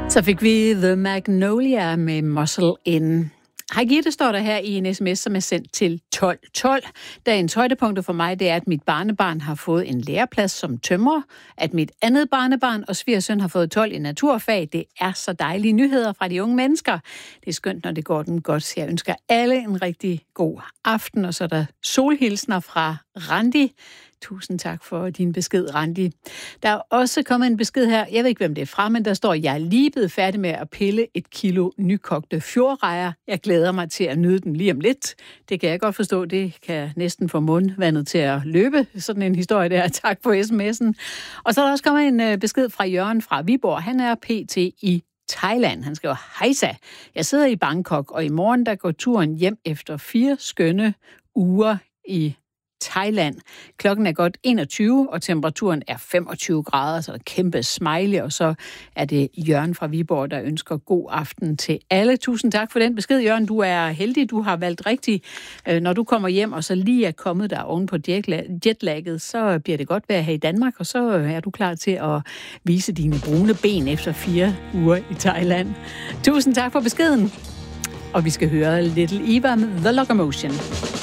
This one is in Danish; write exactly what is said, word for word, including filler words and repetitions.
Så fik vi The Magnolia med Muscle In. Hej Gitte, står der her i en sms, som er sendt til tolv tolv. Dagens højdepunkter for mig, det er, at mit barnebarn har fået en læreplads som tømrer, at mit andet barnebarn og svigersøn har fået tolv i naturfag. Det er så dejlige nyheder fra de unge mennesker. Det er skønt, når det går den godt. Så jeg ønsker alle en rigtig god aften, og så er der solhilsner fra Randi. Tusind tak for din besked, Randi. Der er også kommet en besked her. Jeg ved ikke, hvem det er fra, men der står, jeg er lige blevet færdig med at pille et kilo nykogte fjordrejer. Jeg glæder mig til at nyde den lige om lidt. Det kan jeg godt forstå. Det kan næsten få mundvandet til at løbe. Sådan en historie der. Tak på sms'en. Og så er der også kommet en besked fra Jørgen fra Viborg. Han er pt. I Thailand. Han skriver, hejsa. Jeg sidder i Bangkok, og i morgen der går turen hjem efter fire skønne uger i Thailand. Klokken er godt enogtyve, og temperaturen er femogtyve grader, så der er kæmpe smiley, og så er det Jørgen fra Viborg, der ønsker god aften til alle. Tusind tak for den besked, Jørgen. Du er heldig, du har valgt rigtigt. Når du kommer hjem, og så lige er kommet der oven på jetlagget, så bliver det godt vejr her i Danmark, og så er du klar til at vise dine brune ben efter fire uger i Thailand. Tusind tak for beskeden. Og vi skal høre Little Eva med The Locomotion.